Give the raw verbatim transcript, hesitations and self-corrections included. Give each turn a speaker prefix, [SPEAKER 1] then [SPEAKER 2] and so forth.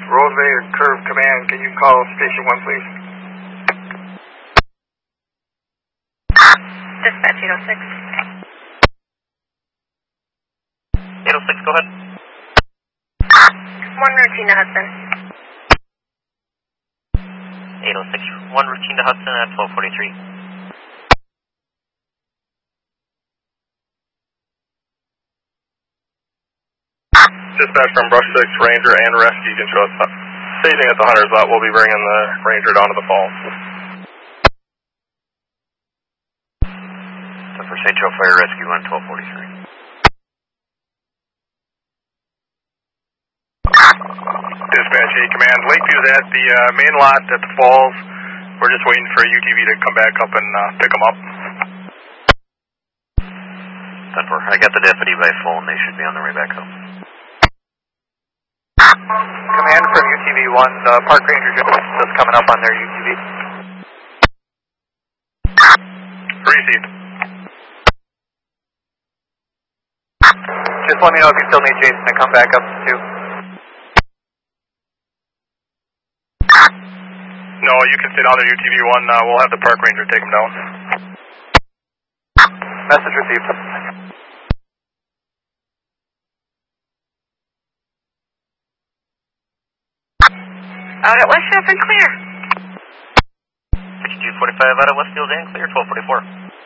[SPEAKER 1] Roseville Curve Command, can you call Station one, please?
[SPEAKER 2] Dispatch eight oh six.
[SPEAKER 3] eight oh six, go ahead.
[SPEAKER 2] One routine to Hudson.
[SPEAKER 3] eight oh six, one routine to Hudson at twelve forty-three.
[SPEAKER 4] Dispatch from Brush six, Ranger and Rescue, you can show us staging at the Hunter's lot. We'll be bringing the Ranger down to the falls.
[SPEAKER 3] So for Saint Joe Fire Rescue on twelve forty-three.
[SPEAKER 1] Dispatch eight Command, Lakeview's at the uh, main lot at the falls. We're just waiting for a U T V to come back up and uh, pick them up.
[SPEAKER 3] I got the deputy by phone. They should be on their way back home.
[SPEAKER 1] Command from U T V one, the Park Ranger just coming up on their U T V. Received. Just let me know if you still need Jason to come back up too. No, you can stay down there, U T V one. Uh, we'll have the Park Ranger take him down. Message received.
[SPEAKER 2] Out at Westfield and clear.
[SPEAKER 3] H G forty-five out at Westfield and clear, twelve forty-four.